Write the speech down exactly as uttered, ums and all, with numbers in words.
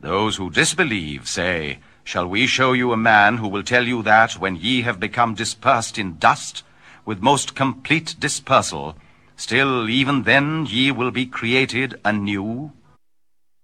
Those who disbelieve say, Shall we show you a man who will tell you that, when ye have become dispersed in dust, with most complete dispersal, still even then ye will be created anew?